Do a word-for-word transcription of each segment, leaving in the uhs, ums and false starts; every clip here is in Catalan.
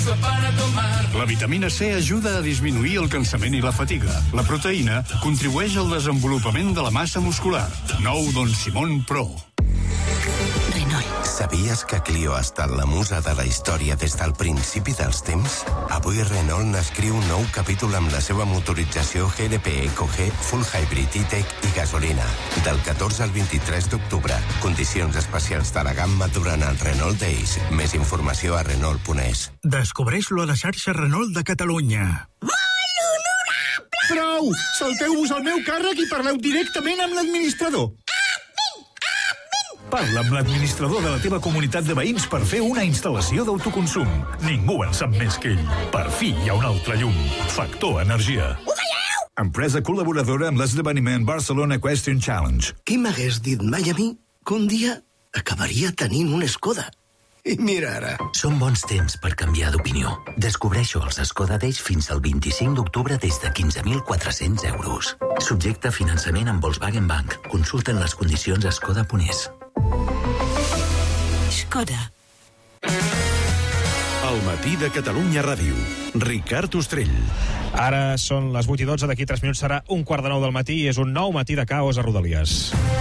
listo para tomar. La vitamina C ajuda a disminuir el cansament i la fatiga. La proteïna contribueix al desenvolupament de la massa muscular. Nou Don Simón Pro. Renault. Sabies que Clio ha estat la musa de la història des del principi dels temps? Avui Renault n'escriu un nou capítol amb la seva motorització G L P Eco G, Full Hybrid E-Tech i gasolina. Del catorze al vint-i-tres d'octubre. Condicions especials de la gamma durant el Renault Days. Més informació a Renault punt es. Descobreix-lo a la xarxa Renault de Catalunya. Molt honorable! Prou! Salteu-vos al meu càrrec i parleu directament amb l'administrador. Parla amb l'administrador de la teva comunitat de veïns per fer una instal·lació d'autoconsum. Ningú en sap més que ell. Per fi hi ha un altre llum. Factor Energia. Ho veieu? Empresa col·laboradora amb l'esdeveniment Barcelona Equestrian Challenge. Qui m'hagués dit mai a mi que un dia acabaria tenint un Skoda? I mira ara. Són bons temps per canviar d'opinió. Descobreixo els Skoda Days fins al vint-i-cinc d'octubre des de quinze mil quatre-cents euros. Subjecte a finançament amb Volkswagen Bank. Consulten les condicions a skoda punt es. Skoda. El matí de Catalunya Ràdio. Ricard Ostrell. Ara són les vuit i dotze, d'aquí tres minuts serà un quart de nou del matí i és un nou matí de caos a Rodalies.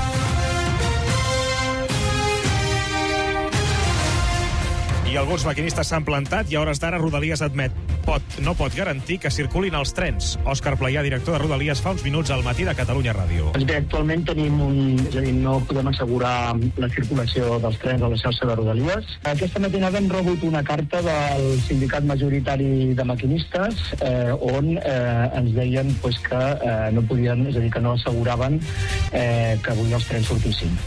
I alguns maquinistes s'han plantat i a hores d'ara Rodalies admet pot, no pot garantir que circulin els trens. Òscar Playà, director de Rodalies, fa uns minuts al matí de Catalunya Ràdio. Bé, actualment tenim un... És a dir, no podem assegurar la circulació dels trens a la xarxa de Rodalies. Aquesta matinada hem rebut una carta del sindicat majoritari de maquinistes eh, on eh, ens deien pues, que eh, no podien, és a dir, que no asseguraven eh, que avui els trens sortissin.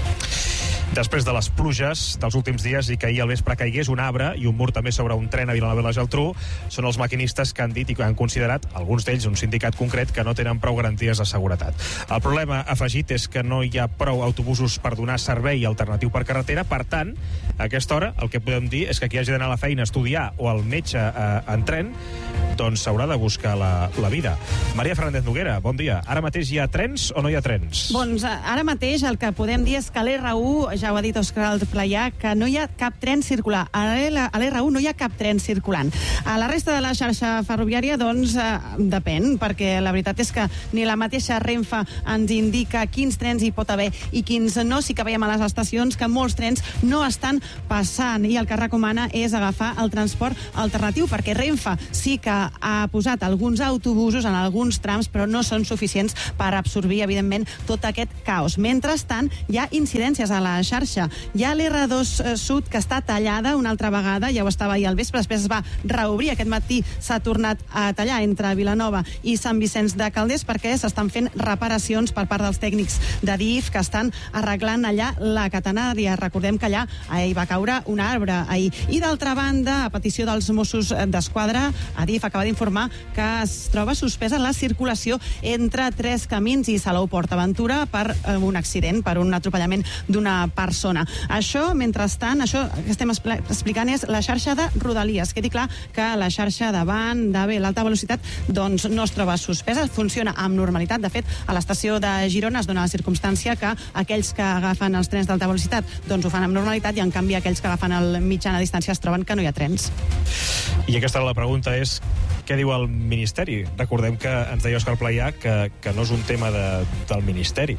Després de les pluges dels últims dies i que ahir al vespre caigués un arbre i un mur també sobre un tren a Vilanova i la Geltrú, són els maquinistes que han dit i que han considerat, alguns d'ells, un sindicat concret, que no tenen prou garanties de seguretat. El problema afegit és que no hi ha prou autobusos per donar servei alternatiu per carretera, per tant, a aquesta hora el que podem dir és que qui hagi d'anar a la feina a estudiar o al metge eh, en tren, doncs s'haurà de buscar la, la vida. Maria Fernández Noguera, bon dia. Ara mateix hi ha trens o no hi ha trens? Doncs ara mateix el que podem dir és que a l'R u, ja ho ha dit Òscar Playà, que no hi ha cap tren circular. A l'R u no hi ha cap tren circulant. A la resta de la xarxa ferroviària, doncs, eh, depèn, perquè la veritat és que ni la mateixa Renfe ens indica quins trens hi pot haver i quins no. Sí que veiem a les estacions que molts trens no estan passant i el que recomana és agafar el transport alternatiu, perquè Renfe sí que ha posat alguns autobusos en alguns trams, però no són suficients per absorbir, evidentment, tot aquest caos. Mentrestant, hi ha incidències a la xarxa. Hi ha l'R dos Sud que està tallada una altra vegada, ja ho estava ahir al vespre, després es va reobrir, aquest matí s'ha tornat a tallar entre Vilanova i Sant Vicenç de Calders perquè s'estan fent reparacions per part dels tècnics d'Adif que estan arreglant allà la catenària. Recordem que allà hi va caure un arbre ahir. I d'altra banda, a petició dels Mossos d'Esquadra, Adif acaba d'informar que es troba suspesa la circulació entre Tres Camins i Salou PortAventura per un accident, per un atropellament d'una persona. Això, mentrestant, això que estem explicant és la xarxa de Rodalies. Quedi clar que la xarxa davant de bé, l'alta velocitat doncs no es troba suspesa, funciona amb normalitat. De fet, a l'estació de Girona es dona la circumstància que aquells que agafen els trens d'alta velocitat doncs ho fan amb normalitat i en canvi aquells que agafen el mitjana distància es troben que no hi ha trens. I aquesta la pregunta és què diu el Ministeri? Recordem que ens deia Òscar Playà que, que no és un tema de, del Ministeri.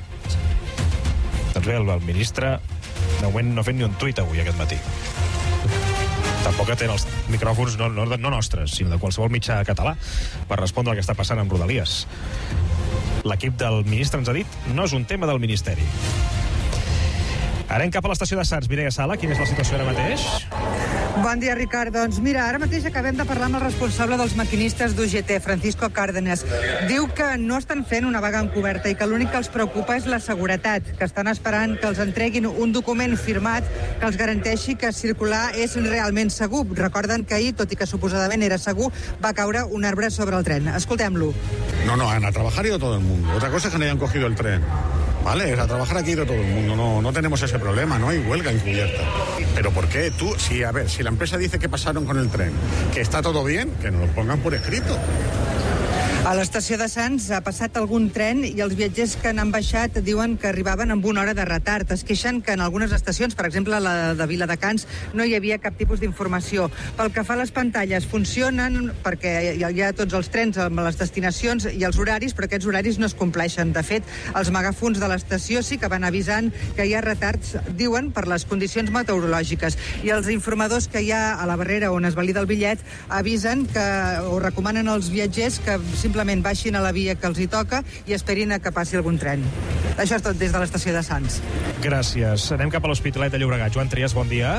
Doncs bé, el, el ministre de moment no ha fet ni un tuit avui aquest matí. Tampoc atén els micròfons no, no, no nostres, sinó de qualsevol mitjà català per respondre al que està passant amb Rodalies. L'equip del ministre ens ha dit no és un tema del Ministeri. Anem cap a l'estació de Sants. Mireia Sala, quina és la situació ara mateix? Bon dia, Ricard. Doncs mira, ara mateix acabem de parlar amb el responsable dels maquinistes d'U G T, Francisco Cárdenas. Diu que no estan fent una vaga encoberta i que l'únic que els preocupa és la seguretat, que estan esperant que els entreguin un document firmat que els garanteixi que circular és realment segur. Recorden que ahir, tot i que suposadament era segur, va caure un arbre sobre el tren. Escoltem-lo. No, no, a trabajar ha ido todo el mundo. Otra cosa es que no hayan cogido el tren. Vale, a trabajar aquí ha ido todo el mundo, no, no tenemos ese problema, no hay huelga encubierta. ¿Pero por qué? Tú, si, a ver, si la empresa dice que pasaron con el tren, que está todo bien, que nos lo pongan por escrito. A l'estació de Sants ha passat algun tren i els viatgers que n'han baixat diuen que arribaven amb una hora de retard. Es queixen que en algunes estacions, per exemple la de Viladecans, no hi havia cap tipus d'informació. Pel que fa a les pantalles, funcionen perquè hi ha tots els trens amb les destinacions i els horaris, però aquests horaris no es compleixen. De fet, els megafons de l'estació sí que van avisant que hi ha retards, diuen, per les condicions meteorològiques. I els informadors que hi ha a la barrera on es valida el bitllet avisen que, o recomanen als viatgers que simplement baixin a la via que els hi toca i esperin a que passi algun tren. Això és tot des de l'estació de Sants. Gràcies. Anem cap a l'Hospitalet de Llobregat. Joan Trias, bon dia.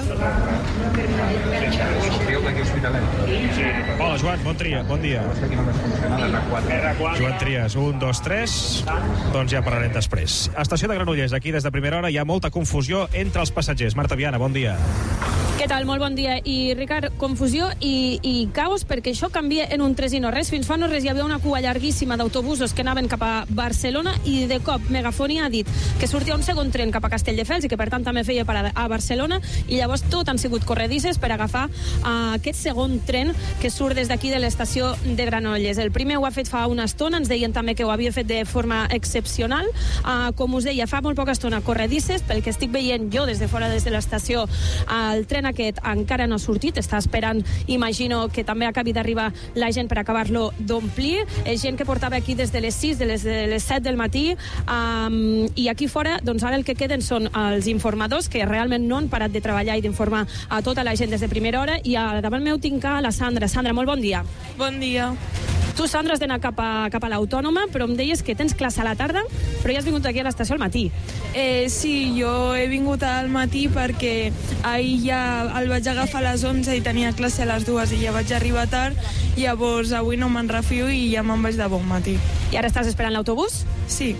Hola, Joan, bon dia. Bon dia. Joan Trias, un, dos, tres. Doncs ja parlarem després. Estació de Granollers, aquí des de primera hora hi ha molta confusió entre els passatgers. Marta Viana, bon dia. Què tal? Molt bon dia. I, Ricard, confusió i, i caos, perquè això canvia en un tres i no res. Fins fa no res hi havia una cua llarguíssima d'autobusos que anaven cap a Barcelona i de cop Megafonia ha dit que sortia un segon tren cap a Castelldefels i que per tant també feia parada a Barcelona i llavors tot han sigut corredisses per agafar uh, aquest segon tren que surt des d'aquí de l'estació de Granollers. El primer ho ha fet fa una estona, ens deien també que ho havia fet de forma excepcional. Uh, com us deia, fa molt poca estona corredisses, pel que estic veient jo des de fora, des de l'estació, el tren aquest encara no ha sortit, està esperant, imagino que també acabi d'arribar la gent per acabar-lo d'omplir. És gent que portava aquí des de les sis, de les, de les set del matí, um, i aquí fora, doncs ara el que queden són els informadors, que realment no han parat de treballar i d'informar a tota la gent des de primera hora, i a davant meu tinc a la Sandra. Sandra, molt bon dia. Bon dia. Tu, Sandra, has d'anar cap a, cap a l'Autònoma, però em deies que tens classe a la tarda, però ja has vingut aquí a l'estació al matí. Eh, sí, jo he vingut al matí perquè ahir ja el vaig agafar a les onze i tenia classe a les dues i ja vaig arribar tard, llavors avui no me'n refio i ja me'n vaig de bon matí. I ara estàs esperant l'autobús? Sí.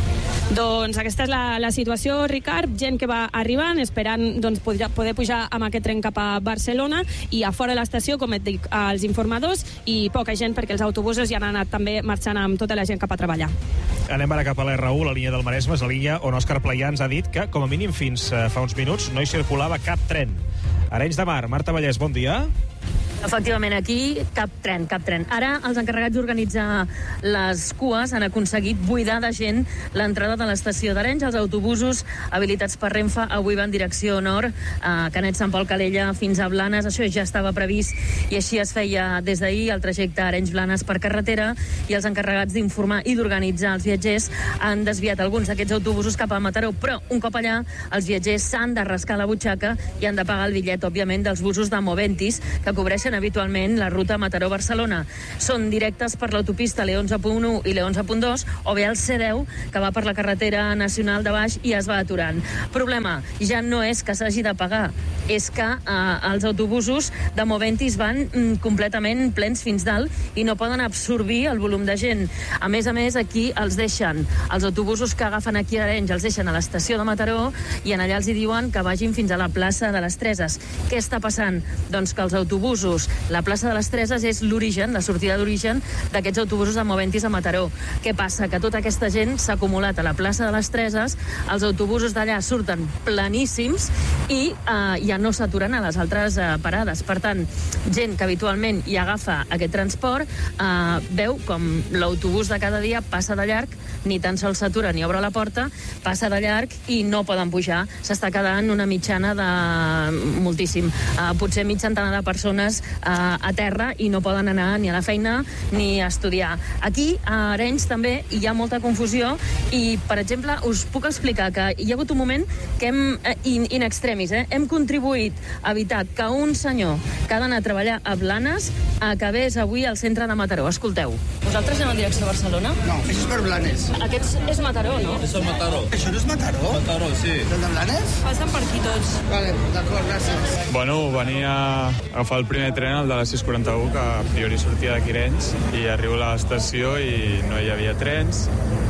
Doncs aquesta és la, la situació, Ricard. Gent que va arribant, esperant doncs, poder, poder pujar amb aquest tren cap a Barcelona, i a fora de l'estació, com et dic, els informadors i poca gent perquè els autobusos ja han anat també marxant amb tota la gent cap a treballar. Anem ara cap a l'R u, la línia del Maresme, és la línia on Òscar Playà ens ha dit que, com a mínim fins uh, fa uns minuts, no hi circulava cap tren. Arenys de Mar, Marta Vallès, bon dia. Efectivament, aquí cap tren, cap tren. Ara els encarregats d'organitzar les cues han aconseguit buidar de gent l'entrada de l'estació d'Arenys. Els autobusos habilitats per Renfe avui van direcció nord, a Canet, Sant Pol, Calella, fins a Blanes. Això ja estava previst i així es feia des d'ahir el trajecte Arenys-Blanes per carretera, i els encarregats d'informar i d'organitzar els viatgers han desviat alguns d'aquests autobusos cap a Mataró, però un cop allà els viatgers s'han de rascar la butxaca i han de pagar el bitllet, òbviament, dels busos de Moventis, que cobreixen habitualment la ruta Mataró-Barcelona. Són directes per l'autopista l'E onze punt u i l'E onze punt dos, o bé el C deu, que va per la carretera nacional de baix i es va aturant. Problema, ja no és que s'hagi de pagar, és que eh, els autobusos de Moventis van mm, completament plens fins dalt i no poden absorbir el volum de gent. A més a més, aquí els deixen, els autobusos que agafen aquí a Arenys els deixen a l'estació de Mataró i en allà els hi diuen que vagin fins a la plaça de les Treses. Què està passant? Doncs que els autobusos, la plaça de les Treses és l'origen, la sortida d'origen d'aquests autobusos de Moventis a Mataró. Què passa? Que tota aquesta gent s'ha acumulat a la plaça de les Treses, els autobusos d'allà surten planíssims i eh, ja no s'aturen a les altres eh, parades. Per tant, gent que habitualment hi agafa aquest transport eh, veu com l'autobús de cada dia passa de llarg, ni tan sols s'atura ni obre la porta, passa de llarg i no poden pujar. S'està quedant una mitjana de moltíssim, eh, potser mig centenar de persones eh, a terra i no poden anar ni a la feina ni a estudiar. Aquí, a Arenys, també hi ha molta confusió i, per exemple, us puc explicar que hi ha hagut un moment que hem, eh, in, in extremis, eh, hem contribuït a evitar que un senyor que ha d'anar a treballar a Blanes acabés avui al centre de Mataró. Escolteu. Vosaltres aneu en direcció a Barcelona? No, això és per Blanes. Aquest és Mataró, no? És el Mataró. Això no és Mataró? Mataró, sí. El de Blanes? Passen per aquí tots. Vale, d'acord, gràcies. Bueno, venia a agafar el primer tren, el de la sis quaranta-u, que a priori sortia d'aquí Arenys, i arribo a l'estació i no hi havia trens.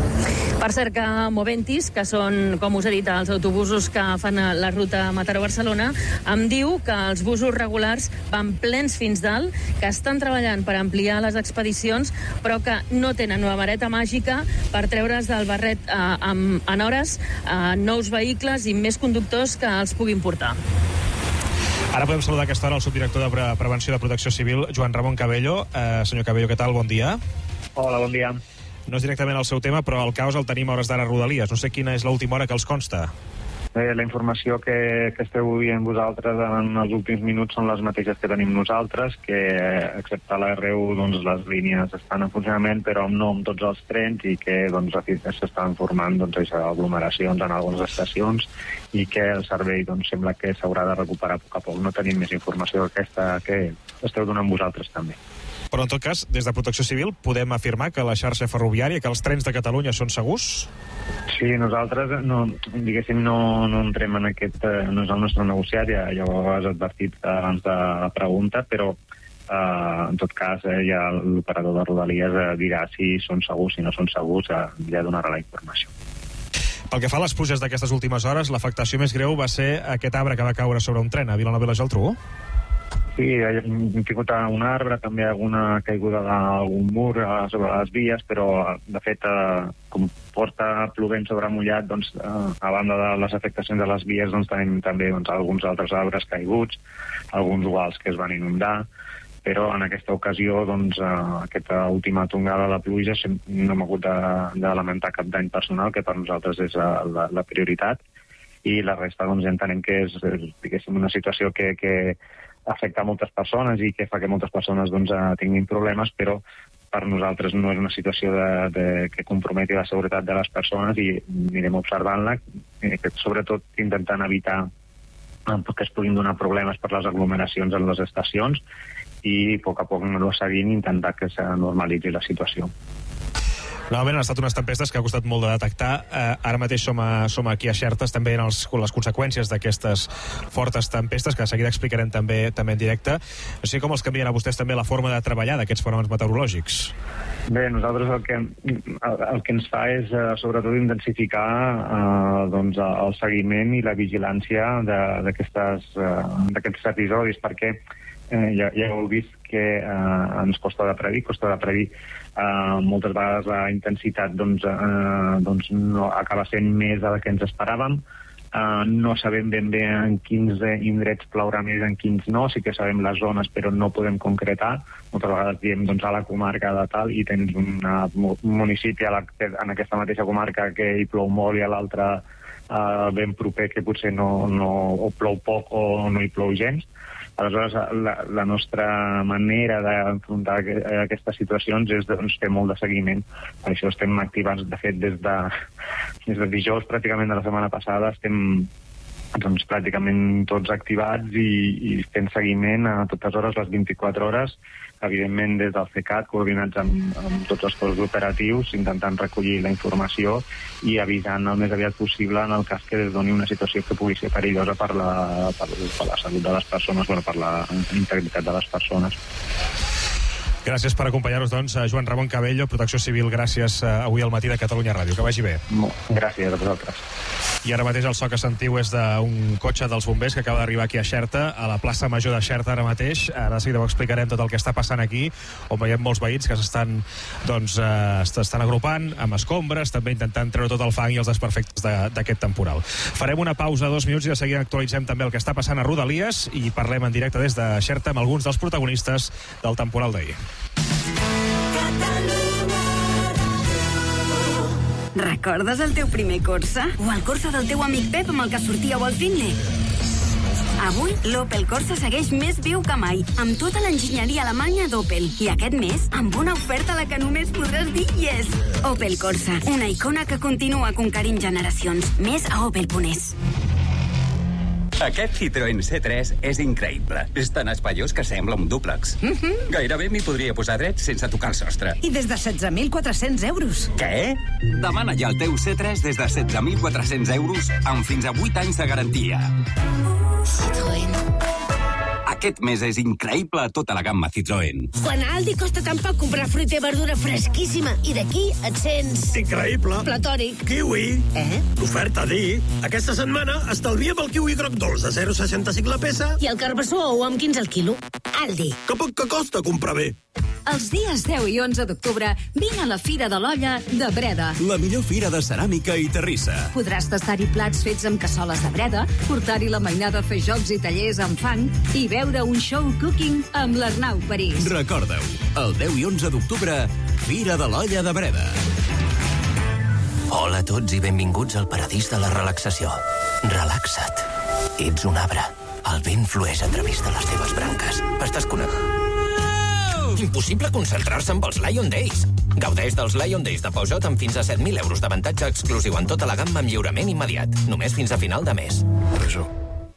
Per cert que Moventis, que són, com us he dit, els autobusos que fan la ruta Mataró-Barcelona, em diu que els busos regulars van plens fins dalt, que estan treballant per ampliar les expedicions, però que no tenen una vareta màgica per treure's del barret eh, amb, en hores eh, nous vehicles i més conductors que els puguin portar. Ara podem saludar a aquesta hora el subdirector de Pre- Prevenció de Protecció Civil, Joan Ramon Cabello. Eh, senyor Cabello, què tal? Bon dia. Hola, bon dia. No és directament el seu tema, però el caos el tenim a hores d'ara a Rodalies. No sé quina és l'última hora que els consta. Bé, la informació que, que esteu dient vosaltres en els últims minuts són les mateixes que tenim nosaltres, que excepte l'R u doncs, les línies estan en funcionament, però no amb tots els trens, i que doncs, s'estan formant doncs, aglomeracions en algunes estacions i que el servei doncs, sembla que s'haurà de recuperar a poc a poc. No tenim més informació que aquesta que esteu donant vosaltres també. Però en tot cas, des de Protecció Civil podem afirmar que la xarxa ferroviària, que els trens de Catalunya són segurs? Sí, nosaltres, no, diguéssim, no, no entrem en aquest... Eh, no és el nostre negociat, ja, ja ho has advertit abans de la pregunta, però eh, en tot cas eh, ja l'operador de Rodalies eh, dirà si són segurs, si no són segurs, eh, ja donarà la informació. Pel que fa a les pluges d'aquestes últimes hores, l'afectació més greu va ser aquest arbre que va caure sobre un tren a Vilanova i la Geltrú? Sí, hem tingut un arbre, també alguna caiguda d'algun mur sobre les vies, però de fet, eh, com porta plovent sobre mullat, doncs, eh, a banda de les afectacions de les vies, doncs, tenim també doncs, alguns altres arbres caiguts, alguns guals que es van inundar, però en aquesta ocasió, doncs, eh, aquesta última tongada de pluja, no hem hagut de, de lamentar cap dany personal, que per nosaltres és la, la prioritat, i la resta, doncs, ja entenem que és, diguéssim, una situació que, que afecta a moltes persones i que fa que moltes persones doncs, tinguin problemes, però per nosaltres no és una situació de, de, que comprometi la seguretat de les persones i anirem observant-la, eh, sobretot intentant evitar eh, que es puguin donar problemes per les aglomeracions en les estacions i a poc a poc no seguint intentar que se normalitzi la situació. Novament han estat unes tempestes que ha costat molt de detectar. Eh, ara mateix som, a, som aquí a Xerta, també en els, les conseqüències d'aquestes fortes tempestes, que de seguida explicarem també també en directe. No sé com els canvien a vostès també la forma de treballar d'aquests fenòmens meteorològics. Bé, nosaltres el que, el, el que ens fa és eh, sobretot intensificar eh, doncs, el seguiment i la vigilància d'aquests eh, episodis, perquè eh, ja, ja heu vist que eh, ens costa de predir, costa de predir Uh, moltes vegades la intensitat doncs, uh, doncs no acaba sent més de la que ens esperàvem. Uh, no sabem ben bé en quins indrets plourà més, en quins no, sí que sabem les zones però no podem concretar. Moltes vegades diem doncs, a la comarca de tal i tens un municipi a la, en aquesta mateixa comarca que hi plou molt i a l'altre uh, ben proper que potser no, no, o plou poc o no hi plou gens. Aleshores, la, la nostra manera d'enfrontar aquestes situacions és doncs, fer molt de seguiment. Per això estem activats, de fet, des de, des de dijous, pràcticament de la setmana passada, estem doncs, pràcticament tots activats i, i fent seguiment a totes hores, les vint-i-quatre hores, evidentment des del CECAT, coordinats amb, amb tots els cossos operatius, intentant recollir la informació i avisant el més aviat possible en el cas que es doni una situació que pugui ser perillosa per la, per, per la salut de les persones, bueno, per la integritat de les persones. Gràcies per acompanyar-nos, doncs, a Joan Ramon Cabello, Protecció Civil, gràcies avui al matí de Catalunya Ràdio. Que vagi bé. Gràcies a vosaltres. I ara mateix el so que sentiu és d'un cotxe dels bombers que acaba d'arribar aquí a Xerta, a la plaça Major de Xerta ara mateix. Ara sí que ho explicarem tot el que està passant aquí, on veiem molts veïns que s'estan doncs, eh, estan agrupant amb escombres, també intentant treure tot el fang i els desperfectes d'aquest temporal. Farem una pausa de dos minuts i de seguida actualitzem també el que està passant a Rodalies i parlem en directe des de Xerta amb alguns dels protagonistes del temporal d'ahir. Recordes el teu primer Corsa? O el Corsa del teu amic Pep amb el que sortíeu al Finde? Avui, l'Opel Corsa segueix més viu que mai, amb tota l'enginyeria alemanya d'Opel. I aquest mes, amb una oferta a la que només podràs dir yes. Opel Corsa, una icona que continua conquerint generacions. Més a opel punt es. Aquest Citroën C tres és increïble. És tan espaiós que sembla un dúplex. Mm-hmm. Gairebé m'hi podria posar dret sense tocar el sostre. I des de setze mil quatre-cents euros. Què? Demana ja el teu C tres des de setze mil quatre-cents euros amb fins a vuit anys de garantia. Citroën. Aquest mes és increïble a tota la gamma Citroën. Quan a Aldi costa tan poc comprar fruita i verdura fresquíssima i d'aquí et sents... Increïble. Platòric. Kiwi. Eh? Oferta D. Aquesta setmana estalviem el kiwi groc dolç a zero coma seixanta-cinc la peça. I el carbassó ou amb quinze al quilo. Aldi. Que poc que costa comprar bé. Els dies deu i onze d'octubre vine a la Fira de l'Olla de Breda. La millor fira de ceràmica i terrissa. Podràs tastar-hi plats fets amb cassoles de Breda, portar-hi la mainada a fer jocs i tallers amb fang i veure un show cooking amb l'Arnau París. Recorda-ho, el deu i onze d'octubre, Fira de l'Olla de Breda. Hola a tots i benvinguts al paradís de la relaxació. Relaxa't. Ets un arbre. El vent flueix a través de les teves branques. Estàs connectat. Impossible concentrar-se amb els Lion Days. Gaudeix dels Lion Days de Peugeot amb fins a set mil euros d'avantatge exclusiu en tota la gamma amb lliurament immediat. Només fins a final de mes. Presó.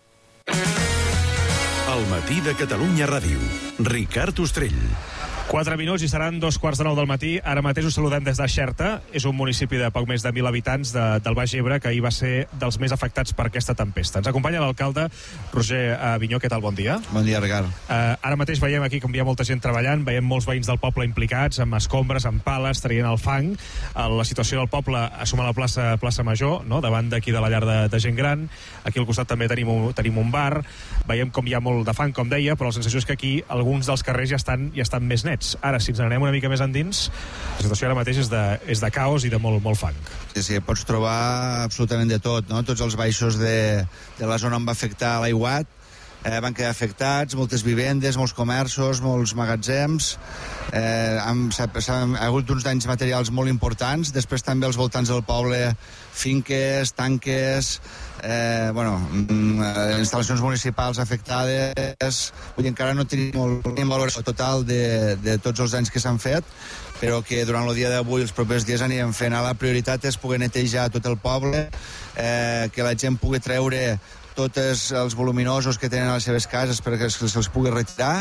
El matí de Catalunya Ràdio. Ricard Ostrell. Quatre minuts i seran dos quarts de nou del matí. Ara mateix us saludem des de Xerta. És un municipi de poc més de mil habitants de, del Baix Ebre, que ahir va ser dels més afectats per aquesta tempesta. Ens acompanya l'alcalde Roger Avinyó. Què tal? Bon dia. Bon dia, Ricard. Uh, ara mateix veiem aquí com hi ha molta gent treballant, veiem molts veïns del poble implicats, amb escombres, amb pales, traient el fang. Uh, la situació del poble assuma la plaça, plaça Major, no? Davant d'aquí de la llar de, de gent gran. Aquí al costat també tenim un, tenim un bar. Veiem com hi ha molt de fang, com deia, però la sensació és que aquí alguns dels carrers ja estan, ja estan més nets. Ara, si ens anem una mica més endins, la situació ara mateix és de, és de caos i de molt, molt fang. Sí, sí, pots trobar absolutament de tot, no? Tots els baixos de, de la zona on va afectar l'aiguat eh, van quedar afectats, moltes vivendes, molts comerços, molts magatzems, eh, amb, s'ha, s'ha, ha hagut uns danys materials molt importants, després també als voltants del poble, finques, tanques, eh, bueno, instal·lacions municipals afectades. Vull dir, encara no tenim molt valoració total de, de tots els danys que s'han fet, però que durant el dia d'avui, els propers dies, anirem fent. La prioritat és poder netejar tot el poble, eh, que la gent pugui treure tots els voluminosos que tenen a les seves cases perquè se'ls pugui retirar,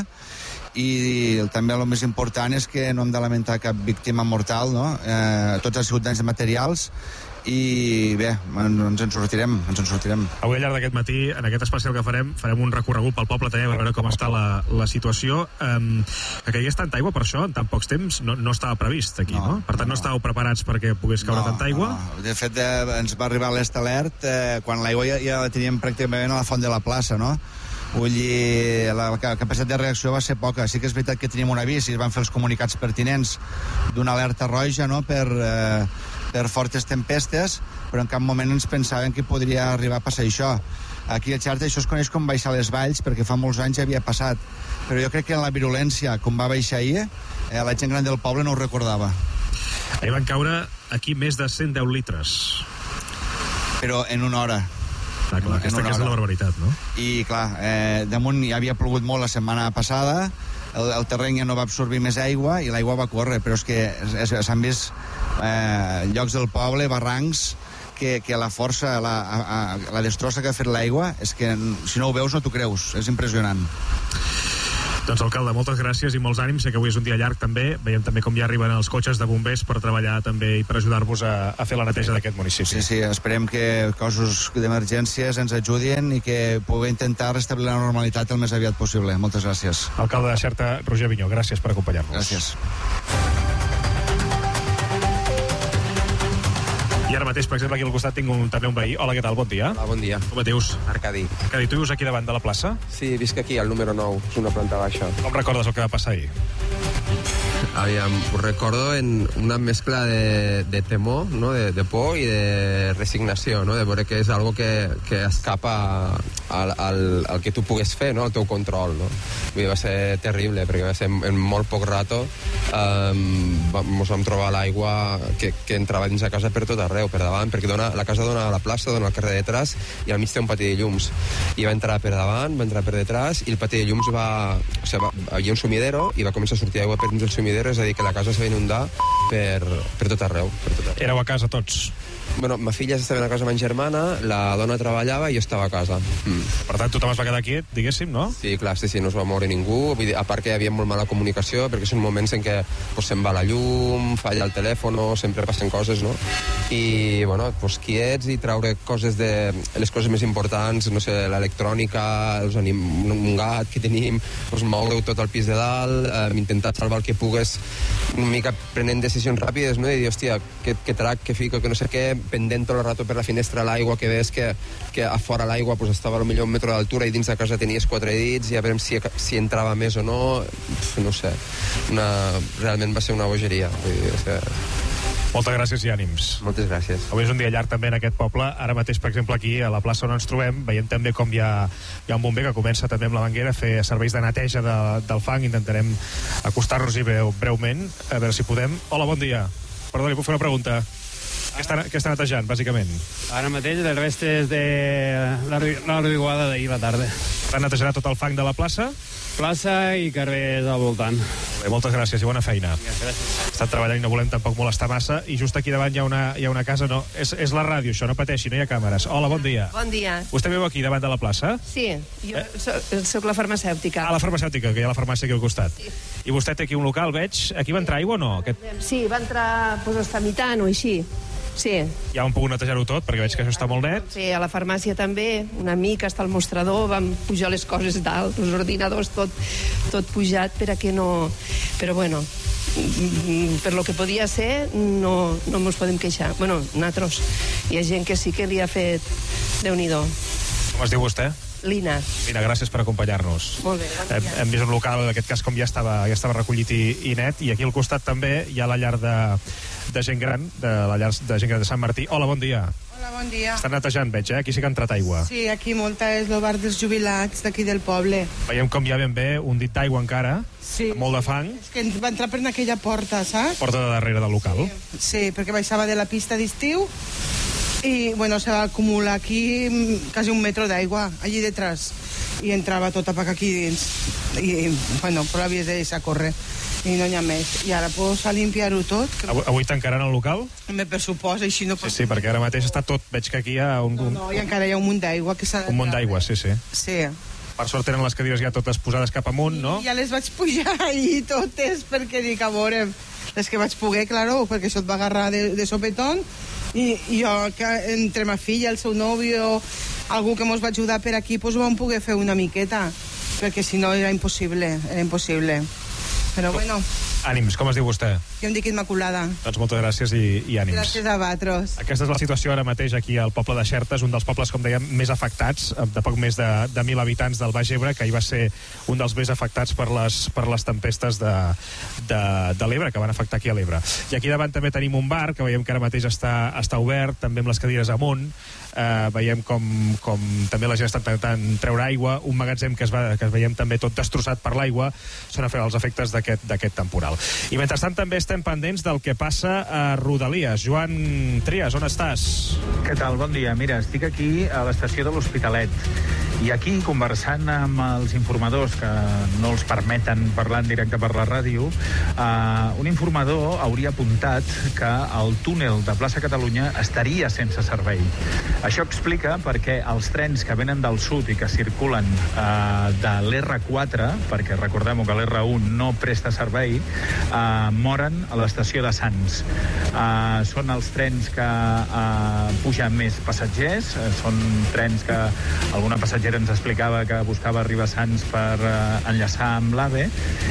i també el més important és que no hem de lamentar cap víctima mortal, no? Eh, tots han sigut danys de materials, i bé, ens en sortirem, ens en sortirem. Avui al llarg d'aquest matí, en aquest especial que farem, farem un recorregut pel poble també per veure com està la, la situació. Um, que caigués tanta aigua per això, en tan pocs temps, no, no estava previst aquí, no? no? Per tant, no, no estàveu preparats perquè pogués caure no, tanta aigua? No. De fet, eh, ens va arribar l'est alert eh, quan l'aigua ja, ja la teníem pràcticament a la font de la plaça, no? Vull dir, la, la capacitat de reacció va ser poca. Sí que és veritat que teníem un avís i es van fer els comunicats pertinents d'una alerta roja, no?, per, eh, per fortes tempestes, però en cap moment ens pensàvem que podria arribar a passar això. Aquí a Xerta això es coneix com baixar les valls, perquè fa molts anys ja havia passat. Però jo crec que en la virulència, com va baixar ahir, eh, la gent gran del poble no ho recordava. Ahir van caure aquí més de cent deu litres. Però en una hora. Clar, clar, aquesta que és la barbaritat, no? I clar, eh, damunt ja havia plogut molt la setmana passada, el, el terreny ja no va absorbir més aigua i l'aigua va córrer, però és que s'han vist eh, llocs del poble, barrancs, que, que la força, la, a, a, la destrossa que ha fet l'aigua, és que si no ho veus no t'ho creus, és impressionant. Doncs, alcalde, moltes gràcies i molts ànims. Sé que avui és un dia llarg també. Veiem també com ja arriben els cotxes de bombers per treballar també i per ajudar-vos a, a fer la neteja d'aquest municipi. Sí, sí, esperem que cossos d'emergències ens ajudin i que puguem intentar restablir la normalitat el més aviat possible. Moltes gràcies. Alcalde de Xerta, Roger Avinyó, gràcies per acompanyar-nos. Gràcies. I ara mateix, per exemple, aquí al costat tinc un, també un veí. Hola, què tal? Bon dia. Hola, bon dia. Com et dius? Arcadi. Arcadi, tu vius aquí davant de la plaça? Sí, visc aquí, al número nou, és una planta baixa. Com recordes el que va passar ahir? Aviam, ho recordo en una mescla de, de temor, no? de, de por i de resignació, no? De veure que és algo que, que escapa al, al, al que tu pugues fer, no? Al teu control. No? Vull dir, va ser terrible, perquè va ser en molt poc rato um, ens vam trobar l'aigua que, que entrava dins a casa per tot arreu, per davant, perquè dona, la casa dona a la plaça, dona al carrer de detrás, i al mig té un pati de llums. I va entrar per davant, va entrar per detrás, i el pati de llums va... O sigui, va, hi havia un sumidero, i va començar a sortir aigua per dins del sumidero, és a dir, que la casa se va inundar per, per tot arreu. Per tot arreu. Éreu a casa tots? Bueno, ma filla estava a casa amb ma germana, la dona treballava i jo estava a casa. Mm. Per tant, tothom es va quedar quiet, diguéssim, no? Sí, clar, sí, sí, no es va moure ningú. Vull dir, a part que hi havia molt mala comunicació, perquè són moments en què pues, se'n va la llum, falla el telèfon, sempre passen coses, no? I, bueno, pues, quiets i traure coses de... les coses més importants, no sé, l'electrònica, els anim... un gat que tenim, pues, moure-ho tot al pis de dalt, eh, intentar salvar el que pugues, una mica prenent decisions ràpides, no? I dir, hòstia, que, que trac, que fico, que no sé què, pendent tot el rato per la finestra l'aigua, que ves que, que a fora l'aigua pues, estava potser un metre d'altura i dins de casa tenies quatre dits, i a veure si, si entrava més o no, no sé. Una, realment va ser una bogeria. Vull dir, o sigui... Moltes gràcies i ànims. Moltes gràcies. Avui és un dia llarg també en aquest poble. Ara mateix, per exemple, aquí a la plaça on ens trobem, veiem també com hi ha, hi ha un bomber que comença també amb la manguera a fer serveis de neteja de, del fang. Intentarem acostar-nos-hi breu, breument, a veure si podem. Hola, bon dia. Perdó, li puc fer una pregunta? Què està, què està netejant, bàsicament? Ara mateix les restes de la, la riguada d'ahir la tarda. Està netejant tot el fang de la plaça? Plaça i carrers al voltant. Bé, moltes gràcies i bona feina. Gràcies. Estan treballant i no volem tampoc molestar massa. I just aquí davant hi ha una, hi ha una casa. No, és, és la ràdio, això, no pateixi, no hi ha càmeres. Hola, bon dia. Bon dia. Vostè viu aquí, davant de la plaça? Sí, jo eh? soc, soc la farmacèutica. Ah, la farmacèutica, que hi ha la farmàcia aquí al costat. Sí. I vostè té aquí un local, veig. Aquí va entrar aigua o no? Aquest... Sí, va entrar, doncs, està mitant o així. Sí. Ja hem pogut netejar-ho tot, perquè veig que això està molt net. Sí, a la farmàcia també, una mica, està al mostrador, vam pujar les coses dalt, els ordinadors, tot, tot pujat, per a que no... Però bueno, per lo que podia ser, no, no ens podem queixar. Bueno, nosaltres. Hi ha gent que sí que li ha fet Déu-n'hi-do. Com es diu vostè? Lina. Lina, gràcies per acompanyar-nos. Molt bé, bon hem, hem vist un local, en aquest cas, com ja estava, ja estava recollit i, i net, i aquí al costat també hi ha la llar de, de gent gran, de la llar de gent gran de Sant Martí. Hola, bon dia. Hola, bon dia. Estan netejant, veig, eh? Aquí sí que ha entrat aigua. Sí, aquí molta és el bar dels jubilats d'aquí del poble. Veiem com hi ha ben bé un dit d'aigua encara, sí, amb molt de fang. És que va entrar per aquella porta, saps? Porta de darrere del local. Sí, sí, perquè baixava de la pista d'estiu i, bueno, se va acumular aquí quasi un metro d'aigua, allí detrás, i entrava tota per aquí dins. I, bueno, però havies de deixar córrer i no n'hi ha més. I ara pots limpiar-ho tot. Que... Avui, avui tancaran el local? Me pressuposa, així no pot... Sí, sí, perquè ara mateix està tot... Veig que aquí hi ha un... No, no, i encara hi ha un munt d'aigua que s'ha de... Un munt d'aigua, sí, sí. Sí. Per sort tenen les cadires ja totes posades cap amunt, no? I ja les vaig pujar i totes, perquè dic, a veure, les que vaig poder, claro, perquè això et va agarrar de, de sopetón, i, i jo, que entre ma filla, el seu nòvio, algú que mos va ajudar per aquí, doncs vam poder fer una miqueta, perquè si no era impossible, era impossible. Però bueno... Ànims, com es diu vostè? Jo em dic Immaculada. Doncs moltes gràcies i, i ànims. Gràcies a vosaltres. Aquesta és la situació ara mateix aquí al poble de Xerta, un dels pobles, com dèiem, més afectats, de poc més de, de mil habitants del Baix Ebre, que hi va ser un dels més afectats per les, per les tempestes de, de, de l'Ebre, que van afectar aquí a l'Ebre. I aquí davant també tenim un bar, que veiem que ara mateix està, està obert, també amb les cadires amunt. Uh, veiem com, com també la gent està intentant treure aigua, un magatzem que es, va, que es veiem també tot destrossat per l'aigua, són a fer els efectes d'aquest temporal. I mentrestant també estem pendents del que passa a Rodalies. Joan Trias, on estàs? Què tal? Bon dia. Mira, estic aquí a l'estació de l'Hospitalet i aquí conversant amb els informadors que no els permeten parlar en directe per la ràdio, uh, un informador hauria apuntat que el túnel de Plaça Catalunya estaria sense servei. Això explica perquè els trens que venen del sud i que circulen uh, de l'erre quatre, perquè recordem que l'erre u no presta servei, uh, moren a l'estació de Sants. Uh, són els trens que uh, pugen més passatgers, uh, són trens que alguna passatgera ens explicava que buscava arribar a Sants per uh, enllaçar amb l'AVE,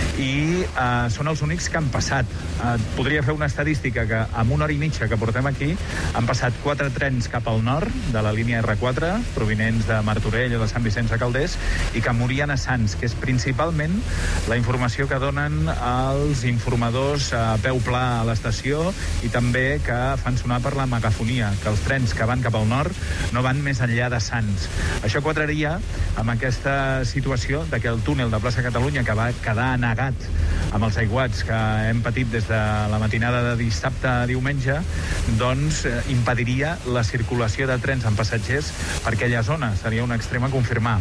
i uh, són els únics que han passat. Uh, podria fer una estadística que amb una hora i mitja que portem aquí han passat quatre trens cap al nord de la línia erre quatre, provinents de Martorell o de Sant Vicenç de Calders, i que morien a Sants, que és principalment la informació que donen els informadors a peu pla a l'estació i també que fan sonar per la megafonia, que els trens que van cap al nord no van més enllà de Sants. Això quadraria amb aquesta situació de que el túnel de Plaça Catalunya, que va quedar anegat amb els aiguats que hem patit des de la matinada de dissabte a diumenge, doncs eh, impediria la circulació de trens amb passatgers per aquella zona. Seria un extrem a confirmar.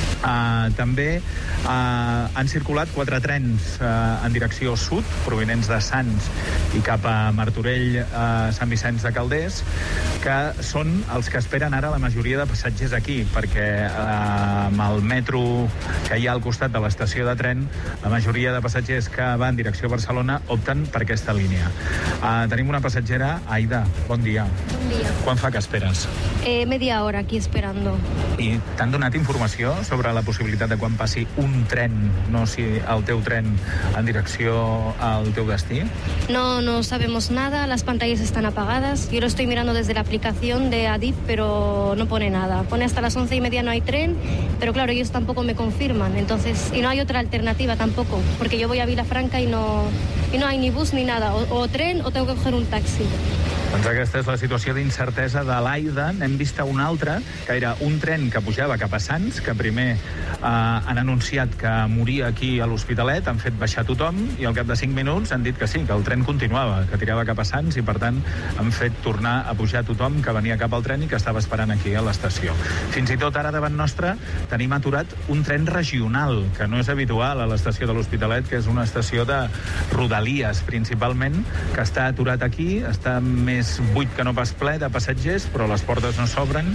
Uh, també uh, han circulat quatre trens uh, en direcció sud, provinents de Sants i cap a Martorell, uh, Sant Vicenç de Calders, que són els que esperen ara la majoria de passatgers aquí, perquè uh, amb el metro que hi ha al costat de l'estació de tren, la majoria de passatgers que van en direcció a Barcelona opten per aquesta línia. Uh, tenim una passatgera, Aida, bon dia. Bon dia. Quan fa que esperes? Eh, media hora aquí esperando. I t'han donat informació sobre la possibilitat de quan passi un tren, no si el teu tren, en direcció al teu destí? No, no sabemos nada, las pantallas están apagadas. Yo lo estoy mirando desde la aplicación de Adif, pero no pone nada. Pone hasta las once y media no hay tren, pero claro, ellos tampoco me confirman. Entonces, y no hay otra alternativa tampoco, porque yo voy a Vilafranca y no, y no hay ni bus ni nada. O, o tren o tengo que coger un taxi. Doncs aquesta és la situació d'incertesa de l'Aida. N'hem vist una altra, que era un tren que pujava cap a Sants, que primer eh, han anunciat que moria aquí a l'Hospitalet, han fet baixar tothom, i al cap de cinc minuts han dit que sí, que el tren continuava, que tirava cap a Sants, i per tant han fet tornar a pujar tothom que venia cap al tren i que estava esperant aquí a l'estació. Fins i tot ara davant nostre tenim aturat un tren regional, que no és habitual a l'estació de l'Hospitalet, que és una estació de Rodalies, principalment, que està aturat aquí, està més buit que no pas ple de passatgers, però les portes no s'obren,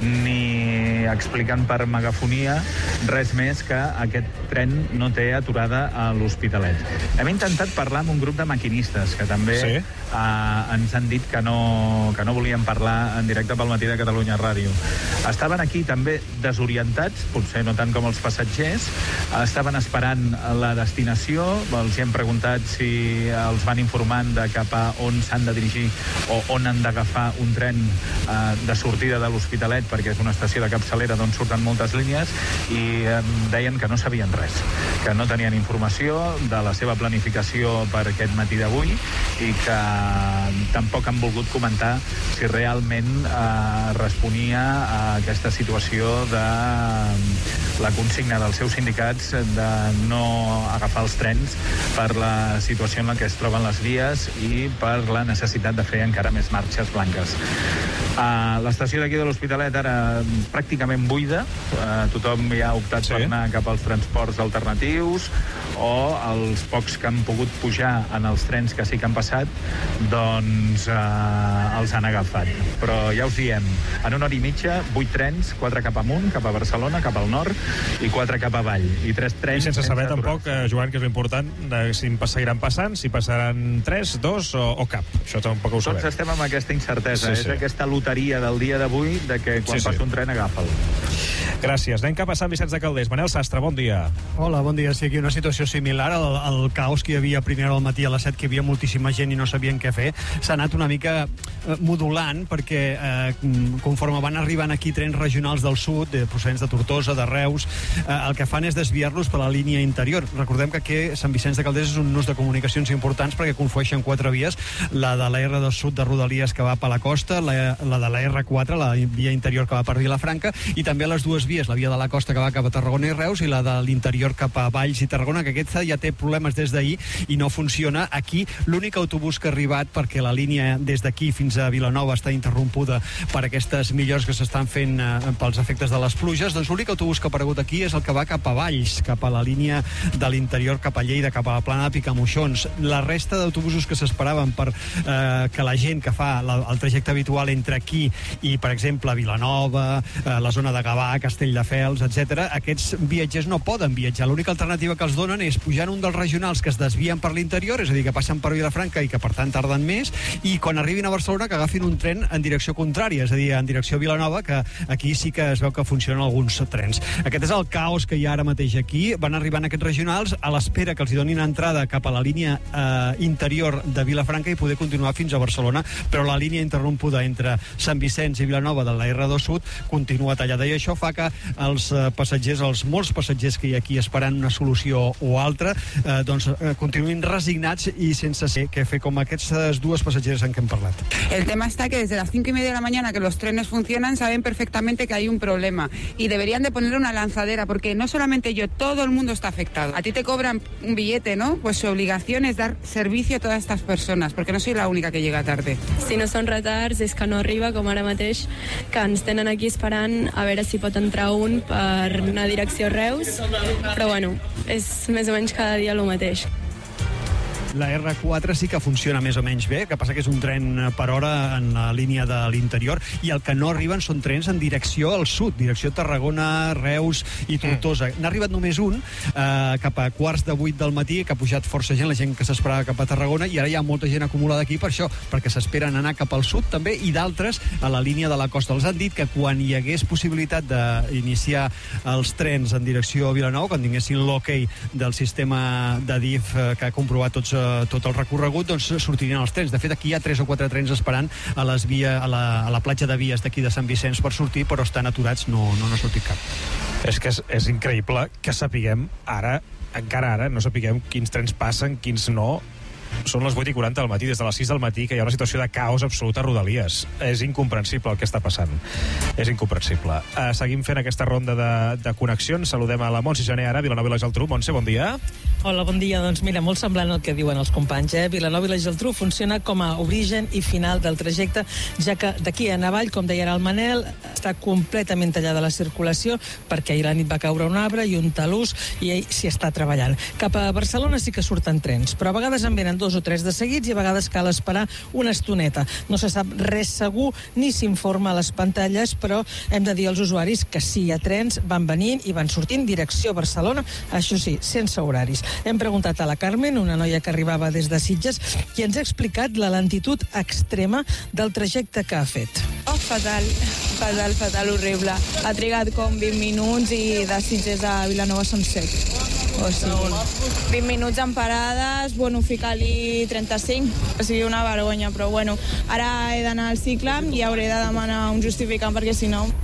ni explicant per megafonia res més que aquest tren no té aturada a l'Hospitalet. Hem intentat parlar amb un grup de maquinistes que també sí. eh, ens han dit que no, que no volien parlar en directe pel Matí de Catalunya Ràdio. Estaven aquí també desorientats, potser no tant com els passatgers, estaven esperant la destinació, els hem preguntat si els van informant de cap a on s'han de dirigir o on han d'agafar un tren eh, de sortida de l'Hospitalet, perquè és una estació de capçalera d'on surten moltes línies, i eh, deien que no sabien res, que no tenien informació de la seva planificació per aquest matí d'avui i que tampoc han volgut comentar si realment eh, responia a aquesta situació de la consigna dels seus sindicats de no agafar els trens per la situació en la que es troben les vies i per la necessitat de fer encara més marxes blanques. Uh, l'estació d'aquí de l'Hospitalet ara pràcticament buida, uh, tothom ja ha optat sí. per anar cap als transports alternatius, o els pocs que han pogut pujar en els trens que sí que han passat, doncs uh, els han agafat. Però ja us diem, en una hora i mitja, vuit trens, quatre cap amunt, cap a Barcelona, cap al nord, i quatre cap avall. I tres trens... I sense saber tampoc, eh, Joan, que és l'important, si seguiran passant, si passaran tres, dos o, o cap. Això tampoc ho sabem. Tots estem amb aquesta incertesa, sí, sí. és aquesta loteria del dia d'avui de que quan sí, sí. passa un tren agafa'l. Gràcies. Anem cap a Sant Vicenç de Calders. Manel Sastre, bon dia. Hola, bon dia. Sí, aquí una situació similar al, al caos que hi havia a primera hora del matí a les set, que hi havia moltíssima gent i no sabien què fer. S'ha anat una mica eh, modulant, perquè eh, conforme van arribant aquí trens regionals del sud, de procedents de Tortosa, de Reus, eh, el que fan és desviar-los per la línia interior. Recordem que aquí Sant Vicenç de Calders és un nus de comunicacions importants perquè conflueixen quatre vies, la de la R dos Sud de Rodalies que va per la costa, la, la de la R quatre, la via interior que va per Vilafranca, i també les dues vies, la via de la costa que va cap a Tarragona i Reus i la de l'interior cap a Valls i Tarragona, que aquesta ja té problemes des d'ahir i no funciona. Aquí l'únic autobús que ha arribat, perquè la línia des d'aquí fins a Vilanova està interrompuda per aquestes millores que s'estan fent eh, pels efectes de les pluges, doncs l'únic autobús que ha aparegut aquí és el que va cap a Valls, cap a la línia de l'interior cap a Lleida, cap a la plana de Picamoixons. La resta d'autobusos que s'esperaven per eh, que la gent que fa la, el trajecte habitual entre aquí i, per exemple, Vilanova, eh, la zona de Gavà, Castelldefels, etcètera, aquests viatgers no poden viatjar. L'única alternativa que els donen és pujar un dels regionals que es desvien per l'interior, és a dir, que passen per Vilafranca i que per tant tarden més, i quan arribin a Barcelona que agafin un tren en direcció contrària, és a dir, en direcció a Vilanova, que aquí sí que es veu que funcionen alguns trens. Aquest és el caos que hi ha ara mateix aquí. Van arribant aquests regionals a l'espera que els hi donin entrada cap a la línia eh, interior de Vilafranca i poder continuar fins a Barcelona, però la línia interrompuda entre Sant Vicenç i Vilanova de la R dos Sud continua tallada, i això fa que els eh, passatgers, els molts passatgers que hi ha aquí esperant una solució o altra, eh, doncs eh, continuïn resignats i sense saber què fer, com aquestes dues passatgeres en què hem parlat. El tema está que desde las cinco y media de la mañana que los trenes funcionan, saben perfectamente que hay un problema y deberían de poner una lanzadera, porque no solamente yo, todo el mundo está afectado. A ti te cobran un billete, ¿no? Pues su obligación es dar servicio a todas estas personas, porque no soy la única que llega tarde. Si no són retards, és que no arriba, com ara mateix, que ens tenen aquí esperant a veure si pot entrar un per una direcció Reus, però bueno, és més o menys cada dia el mateix. La erre quatre sí que funciona més o menys bé, que passa que és un tren per hora en la línia de l'interior, i el que no arriben són trens en direcció al sud, direcció Tarragona, Reus i Tortosa. Mm. N'ha arribat només un, eh, cap a quarts de vuit del matí, que ha pujat força gent, la gent que s'esperava cap a Tarragona, i ara hi ha molta gent acumulada aquí per això, perquè s'esperen anar cap al sud també, i d'altres a la línia de la costa. Els han dit que quan hi hagués possibilitat d'iniciar els trens en direcció a Vilanova, quan tinguessin l'hoquei del sistema d'Adif eh, que ha comprovat tots, eh, tot el recorregut, doncs sortirien els trens. De fet, aquí hi ha tres o quatre trens esperant a, les via, a, la, a la platja de Vies d'aquí de Sant Vicenç per sortir, però estan aturats, no no n'ha sortit cap. És que és, és increïble que sapiguem ara, encara ara, no sapiguem quins trens passen, quins no. Són les vuit i quaranta del matí, des de les sis del matí, que hi ha una situació de caos absolut a Rodalies. És incomprensible el que està passant. És incomprensible. Uh, seguim fent aquesta ronda de, de connexions. Saludem a la Montse Gené ara, Vilanova i la Geltrú. Montse, bon dia. Hola, bon dia. Doncs mira, molt semblant al que diuen els companys, eh? Vilanova i la Geltrú funciona com a origen i final del trajecte, ja que d'aquí a avall, com deia ara el Manel, està completament tallada la circulació, perquè ahir la nit va caure un arbre i un talús, i ell s'hi està treballant. Cap a Barcelona sí que surten trens, però a vegades en venen dos o tres de seguits i a vegades cal esperar una estoneta. No se sap res segur ni s'informa a les pantalles, però hem de dir als usuaris que sí, hi ha trens, van venint i van sortint direcció a Barcelona, això sí, sense horaris. Hem preguntat a la Carmen, una noia que arribava des de Sitges, i ens ha explicat la lentitud extrema del trajecte que ha fet. Oh, fatal, fatal, fatal, horrible. Ha trigat com vint minuts i de Sitges a Vilanova són set. O sigui, vint minuts en parades, bueno, ficar-li trenta-cinc, o sigui, una vergonya, però bueno, ara he d'anar al cicle i hauré de demanar un justificant perquè si no...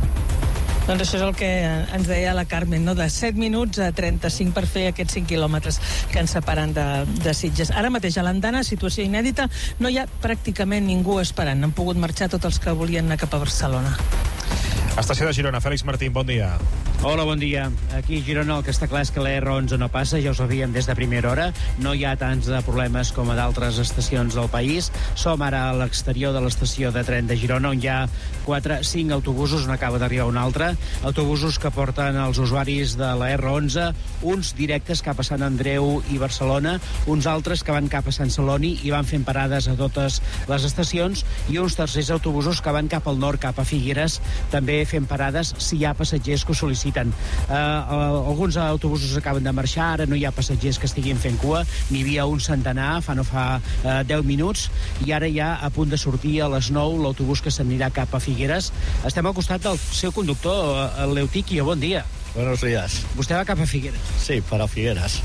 Doncs això és el que ens deia la Carmen, no? De set minuts a trenta-cinc per fer aquests cinc quilòmetres que ens separen de, de Sitges. Ara mateix a l'Andana, situació inèdita, no hi ha pràcticament ningú esperant. Han pogut marxar tots els que volien anar cap a Barcelona. Estació de Girona, Fèlix Martín, bon dia. Hola, bon dia. Aquí a Girona el que està clar és que la erre onze no passa, ja ho sabíem des de primera hora. No hi ha tants de problemes com a d'altres estacions del país. Som ara a l'exterior de l'estació de tren de Girona, on hi ha quatre, cinc autobusos, on acaba d'arribar un altre. Autobusos que porten els usuaris de la erre onze, uns directes cap a Sant Andreu i Barcelona, uns altres que van cap a Sant Celoni i van fent parades a totes les estacions, i uns tercers autobusos que van cap al nord, cap a Figueres, també fent parades si hi ha passatgers que ho sol·liciten. Uh, uh, alguns autobusos acaben de marxar, ara no hi ha passatgers que estiguin fent cua, n'hi havia un centenar fa no fa uh, deu minuts, i ara ja a punt de sortir a les nou l'autobús que s'anirà cap a Figueres. Estem al costat del seu conductor, el Leutiquio, bon dia. Buenos días. Vostè va cap a Figueres? Sí, para Figueres.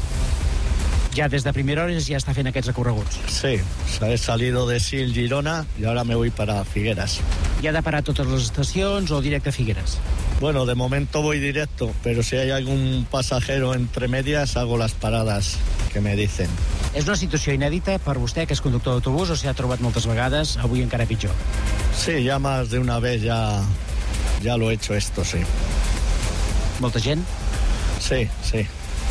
Ya desde primera hora ya está haciendo aquests recorreguts. Sí, he salido de Sil, Girona, y ahora me voy para Figueres. ¿Ya da para todas las estaciones o directo a Figueres? Bueno, de momento voy directo, pero si hay algún pasajero entre medias, hago las paradas que me dicen. És una situació inèdita per vostè, que és conductor d'autobús, o s'hi ha trobat moltes vegades, avui encara pitjor? Sí, ya más de una vez ya, ya lo he hecho esto, sí. Molta gent? Sí, sí.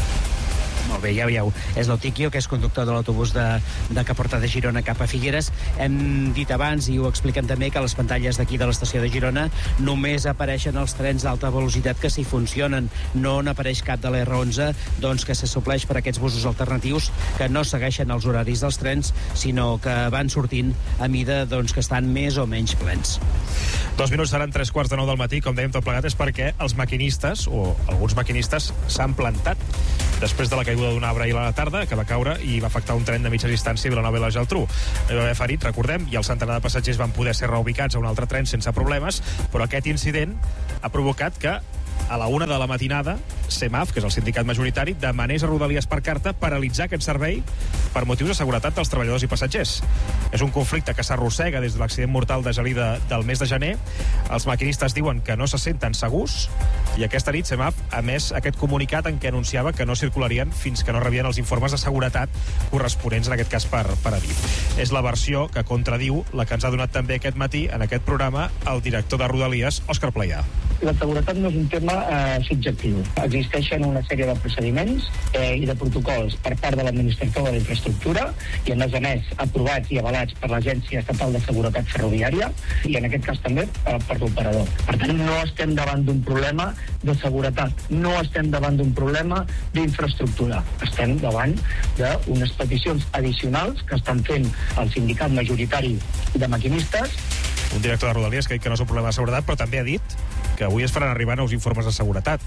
Molt bé, ja veieu. És l'Eutiquio, que és conductor de l'autobús de, de que porta de Girona cap a Figueres. Hem dit abans, i ho expliquen també, que a les pantalles d'aquí de l'estació de Girona només apareixen els trens d'alta velocitat que s'hi funcionen. No n'apareix cap de la erre onze, doncs, que se supleix per aquests busos alternatius que no segueixen els horaris dels trens, sinó que van sortint a mida, doncs, que estan més o menys plens. Dos minuts seran tres quarts de nou del matí, com dèiem tot plegat, és perquè els maquinistes, o alguns maquinistes, s'han plantat després de la caiguda d'un arbre ahir a la tarda, que va caure i va afectar un tren de mitja distància a Vilanova i la Geltrú. No hi va haver ferit, recordem, i el centenar de passatgers van poder ser reubicats a un altre tren sense problemes, però aquest incident ha provocat que a la una de la matinada, CEMAF, que és el sindicat majoritari, demanés a Rodalies per carta paralitzar aquest servei per motius de seguretat dels treballadors i passatgers. És un conflicte que s'arrossega des de l'accident mortal de Gelida del mes de gener. Els maquinistes diuen que no se senten segurs i aquesta nit CEMAF ha emès aquest comunicat en què anunciava que no circularien fins que no rebien els informes de seguretat corresponents, en aquest cas per, per Adif. És la versió que contradiu la que ens ha donat també aquest matí en aquest programa el director de Rodalies, Òscar Playà. La seguretat no és un tema eh, subjectiu. Existeixen una sèrie de procediments eh, i de protocols per part de l'administració de la infraestructura i, a més a més, aprovats i avalats per l'Agència Estatal de Seguretat Ferroviària i, en aquest cas, també eh, per l'operador. Per tant, no estem davant d'un problema de seguretat, no estem davant d'un problema d'infraestructura. Estem davant d'unes peticions addicionals que estan fent el sindicat majoritari de maquinistes. Un director de Rodalies que ha dit que no és un problema de seguretat, però també ha dit que avui es faran arribar nous informes de seguretat.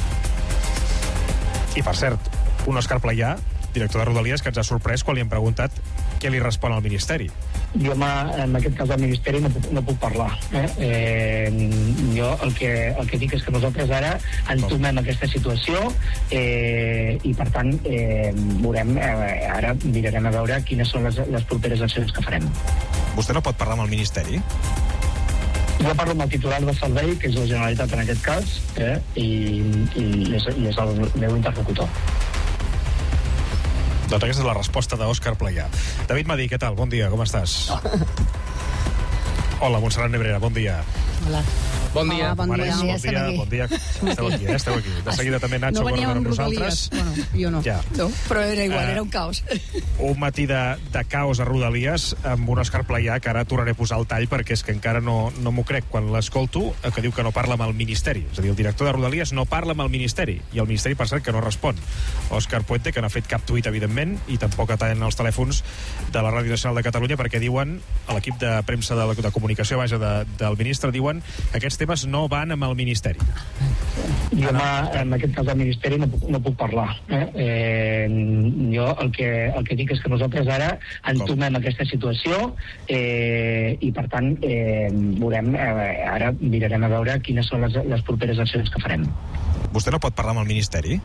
I, per cert, un Òscar Playà, director de Rodalies, que ens ha sorprès quan li hem preguntat què li respon al Ministeri. Jo, en aquest cas, del Ministeri no puc, no puc parlar. Eh? Eh, jo el que, el que dic és que nosaltres ara entomem aquesta situació eh, i, per tant, eh, veurem, eh, ara mirarem a veure quines són les, les properes accions que farem. Vostè no pot parlar amb el Ministeri? Jo parlo amb el titular de servei, que és la Generalitat en aquest cas, eh, i, i, és, i és el meu interlocutor. Doncs aquesta és la resposta d'Òscar Playà. David Madí, què tal? Bon dia, com estàs? Hola, Montserrat Nebrera, bon dia. Hola. Bon dia. Hola, bon dia. Bon dia, bon dia, bon dia. Esteu aquí, eh? Esteu aquí. De seguida també Nacho no Gordo amb nosaltres. Bueno, jo no. Ja. no. Però era igual, Uh, era un caos. Un matí de, de caos a Rodalies amb un Òscar Playà que ara tornaré a posar el tall perquè és que encara no, no m'ho crec quan l'escolto, que diu que no parla amb el Ministeri. És a dir, el director de Rodalies no parla amb el Ministeri i el Ministeri, per cert, que no respon. Òscar Puente, que no ha fet cap tuit, evidentment, i tampoc atallen els telèfons de la Ràdio Nacional de Catalunya perquè diuen, a l'equip de premsa de, de comunicació, vaja, de, del ministre, diuen que aquests temes no van amb el Ministeri. Jo, en aquest cas, del Ministeri no puc, no puc parlar. Eh? Eh, jo el que, el que dic és que nosaltres ara entomem Com? aquesta situació eh, i, per tant, eh, veurem, eh, ara mirarem a veure quines són les, les properes accions que farem. Vostè no pot parlar amb el Ministeri?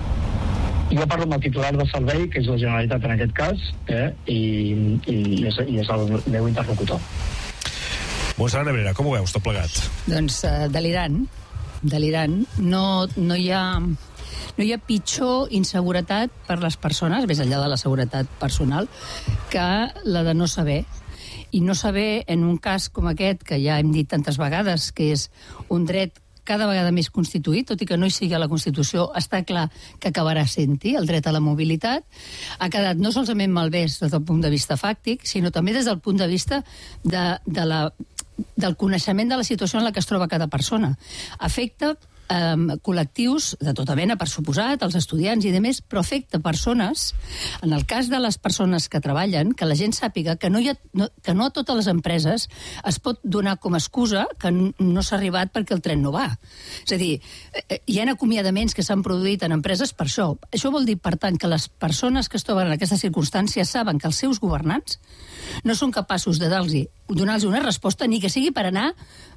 Jo parlo amb el titular de servei, que és la Generalitat en aquest cas, eh, i, i, és, i és el meu interlocutor. Montserrat Nebrera, com ho veus, tot plegat? Doncs uh, delirant, delirant. No, no hi ha... No hi ha pitjor inseguretat per les persones, més enllà de la seguretat personal, que la de no saber. I no saber, en un cas com aquest, que ja hem dit tantes vegades, que és un dret cada vegada més constituït, tot i que no hi sigui a la Constitució, està clar que acabarà sent-hi, el dret a la mobilitat, ha quedat no solament malvès des del punt de vista fàctic, sinó també des del punt de vista de, de la, del coneixement de la situació en la que es troba cada persona. Afecta eh, col·lectius de tota mena, per suposat, els estudiants i demés, però afecta persones, en el cas de les persones que treballen, que la gent sàpiga que no, hi ha, no, que no a totes les empreses es pot donar com a excusa que no s'ha arribat perquè el tren no va. És a dir, hi ha acomiadaments que s'han produït en empreses per això. Això vol dir, per tant, que les persones que es troben en aquestes circumstàncies saben que els seus governants no són capaços de dar-los donar-los una resposta, ni que sigui per anar,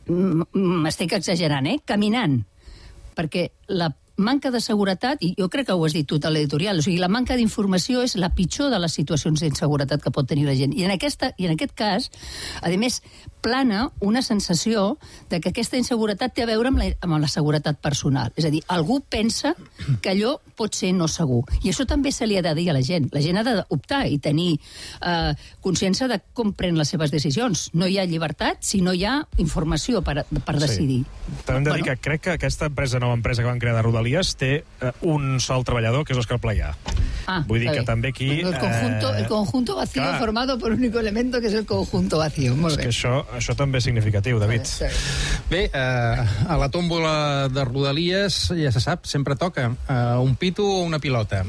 m'estic exagerant, eh, caminant, perquè la manca de seguretat, i jo crec que ho has dit tu a l'editorial, o sigui, la manca d'informació és la pitjor de les situacions d'inseguretat que pot tenir la gent. I en, aquesta, i en aquest cas, a més, plana una sensació de que aquesta inseguretat té a veure amb la, amb la seguretat personal. És a dir, algú pensa que allò pot ser no segur. I això també se li ha de dir a la gent. La gent ha d'optar i tenir eh, consciència de com pren les seves decisions. No hi ha llibertat si no hi ha informació per, per decidir. Sí. També hem de dir bueno. que crec que aquesta empresa, nova empresa que van crear de Rodalies, té eh, un sol treballador, que és Òscar Playà. Ah, Vull dir que també aquí... El conjunto, eh, el conjunto vacío clar. formado por un único elemento, que és el conjunto vacío. Molt bé. És que això, això també és significatiu, David. Sí. Bé, eh, a la tómbola de Rodalies, ja se sap, sempre toca eh, un pito o una pilota.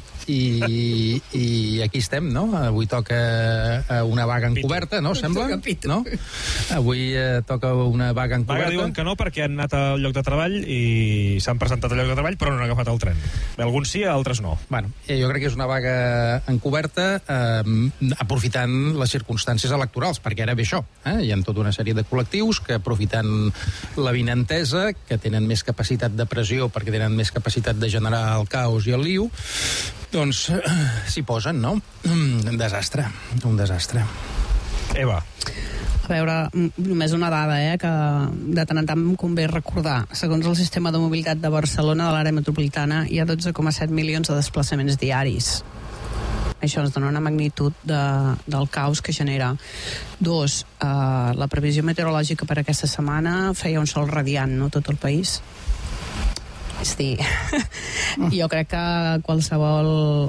I, i aquí estem, no? Avui toca eh, una vaga encoberta, no? Sembla? No? Avui eh, toca una vaga encoberta. Vaga diuen que no perquè han anat al lloc de treball i s'han presentat al lloc de treball però no han agafat el tren. Alguns sí, altres no. Bueno, jo crec que és una vaga encoberta eh, aprofitant les circumstàncies electorals, perquè ara ve això. Eh? Hi ha tota una sèrie de col·lectius que, aprofitant l'avinentesa, que tenen més capacitat de pressió perquè tenen més capacitat de generar el caos i el liu, doncs eh, s'hi posen, no? Un desastre, un desastre. Eva. A veure, només una dada, eh, que de tant en tant em convé recordar. Segons el sistema de mobilitat de Barcelona, de l'àrea metropolitana, hi ha dotze coma set milions de desplaçaments diaris. Això ens dona una magnitud de, del caos que genera. Dos, eh, la previsió meteorològica per aquesta setmana feia un sol radiant, no?, tot el país. És a dir, jo crec que qualsevol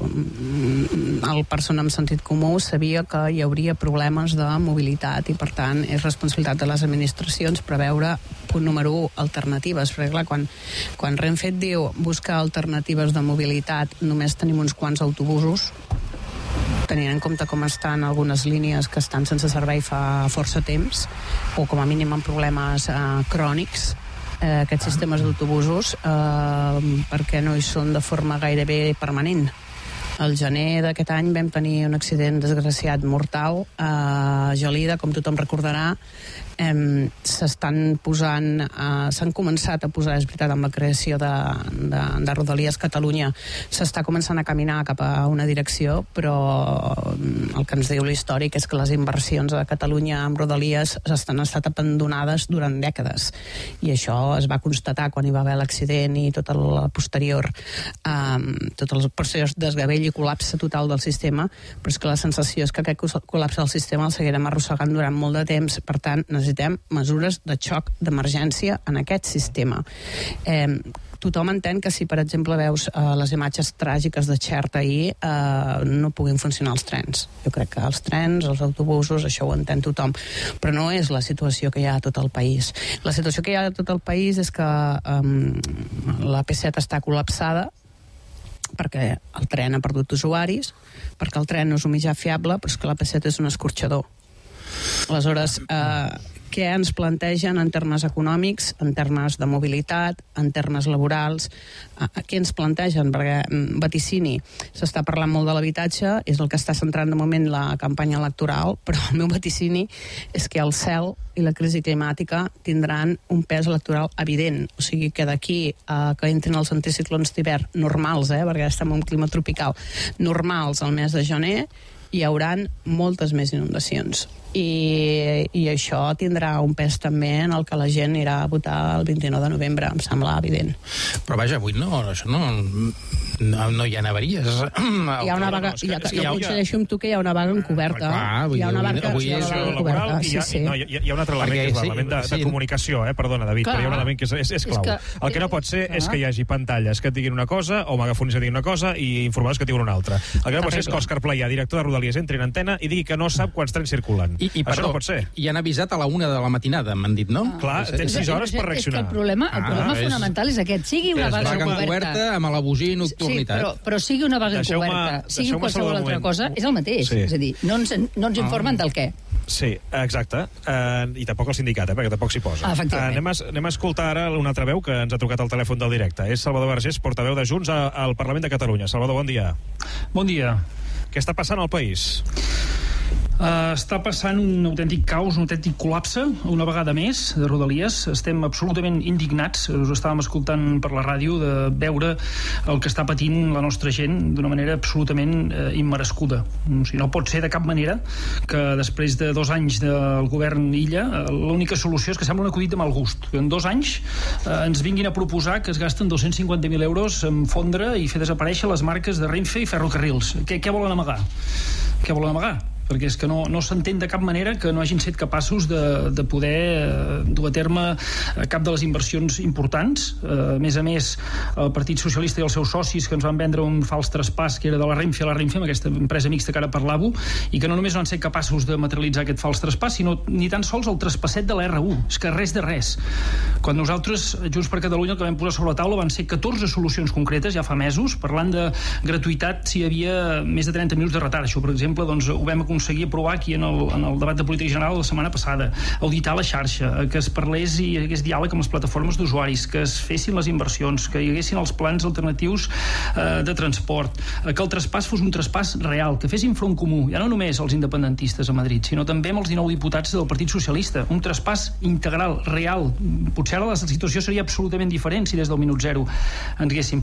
el persona amb sentit comú sabia que hi hauria problemes de mobilitat i, per tant, és responsabilitat de les administracions preveure, punt número un, alternatives. Perquè, clar, quan, quan Renfe et diu buscar alternatives de mobilitat, només tenim uns quants autobusos, tenint en compte com estan algunes línies que estan sense servei fa força temps, o com a mínim amb problemes eh, crònics, eh, aquests sistemes d'autobusos, eh, perquè no hi són de forma gairebé permanent. Al gener d'aquest any vam tenir un accident desgraciat mortal a Gelida, com tothom recordarà. Eh, s'estan posant, eh, s'han començat a posar, és veritat, amb la creació de, de, de Rodalies Catalunya, s'està començant a caminar cap a una direcció, però el que ens diu l'històric és que les inversions a Catalunya amb Rodalies estan estat abandonades durant dècades, i això es va constatar quan hi va haver l'accident i tot el posterior eh, tot el posterior desgavell i col·lapse total del sistema, però és que la sensació és que aquest col·lapse del sistema el seguirem arrossegant durant molt de temps. Per tant, necessitem mesures de xoc d'emergència en aquest sistema. Eh, tothom entén que si, per exemple, veus eh, les imatges tràgiques de Xert ahir, eh, no puguin funcionar els trens. Jo crec que els trens, els autobusos, això ho entén tothom. Però no és la situació que hi ha a tot el país. La situació que hi ha a tot el país és que eh, la P set està col·lapsada, perquè el tren ha perdut usuaris, perquè el tren no és un mitjà fiable, però és que la P set és un escorxador. Aleshores, eh, què ens plantegen en termes econòmics, en termes de mobilitat, en termes laborals? Eh, què ens plantegen? Perquè mm, vaticini, s'està parlant molt de l'habitatge, és el que està centrant de moment la campanya electoral, però el meu vaticini és que el cel i la crisi climàtica tindran un pes electoral evident. O sigui que d'aquí a que entrin els anticiclons d'hivern normals, eh, perquè estem en un clima tropical, normals al mes de gener, hi hauran moltes més inundacions. I, i això tindrà un pes també en el que la gent irà a votar el vint-i-nou de novembre, em sembla evident. Però vaja, avui no, això no, no, no hi ha neveries. Hi ha una vaga, no, no, que, jo coincideixo amb tu que hi ha una vaga encoberta. Clar, hi ha una vaga, avui és encoberta. Sí, sí. No, hi, hi ha un altre element que és l'element de, de comunicació, eh? Perdona, David, clar, però hi ha un element que és, és, és clau. És que, el que no pot ser clar. és que hi hagi pantalles que et diguin una cosa o megafonis que et diguin una cosa i informadors que et diguin una altra. El que no pot ser és que Òscar Playà, director de Rodalies, entri en antena i digui que no sap quants trens circulen. I, i Això perdó, no pot ser. I han avisat a la una de la matinada, m'han dit, no? Ah. Clar, tens sis hores per reaccionar. És que el problema, el problema ah, fonamental és aquest. Sigui una vaga encoberta. encoberta amb alabosia i nocturnitat. Sí, però, però sigui una vaga encoberta, sigui qualsevol altra cosa, és el mateix. Sí. És a dir, no ens, no ens informen ah. del què. Sí, exacte. Uh, I tampoc el sindicat, eh, perquè tampoc s'hi posa. Ah, uh, anem, a, anem a escoltar ara una altra veu que ens ha trucat al telèfon del directe. És Salvador Vergés, portaveu de Junts al Parlament de Catalunya. Salvador, bon dia. Bon dia. Què està passant al país? Uh, està passant un autèntic caos, un autèntic col·lapse, una vegada més, de Rodalies. Estem absolutament indignats, us estàvem escoltant per la ràdio, de veure el que està patint la nostra gent d'una manera absolutament uh, immerescuda. O sigui, no pot ser de cap manera que després de dos anys del govern Illa, uh, l'única solució és que sembla un acudit de mal gust. Que en dos anys uh, ens vinguin a proposar que es gasten dos-cents cinquanta mil euros en fondre i fer desaparèixer les marques de Renfe i Ferrocarrils. Què, què volen amagar? Què volen amagar? Perquè és que no, no s'entén de cap manera que no hagin set capaços de, de poder eh, dur a terme cap de les inversions importants. Eh, a més a més, el Partit Socialista i els seus socis que ens van vendre un fals traspàs que era de la Renfe a la Renfe, amb aquesta empresa mixta que ara parlavo, i que no només no han set capaços de materialitzar aquest fals traspàs, sinó ni tan sols el traspasset de la R u. És que res de res. Quan nosaltres, Junts per Catalunya, el que vam posar sobre la taula van ser catorze solucions concretes, ja fa mesos, parlant de gratuïtat si hi havia més de trenta minuts de retard. Això, per exemple, doncs, ho vam aconseguir aprovar aquí en el, en el debat de política general la setmana passada, auditar la xarxa, que es parlés i hi hagués diàleg amb les plataformes d'usuaris, que es fessin les inversions, que hi haguessin els plans alternatius eh, de transport, eh, que el traspàs fos un traspàs real, que fessin front comú, ja no només els independentistes a Madrid, sinó també amb els dinou diputats del Partit Socialista, un traspàs integral, real. Potser ara la situació seria absolutament diferent si des del minut zero ens haguéssim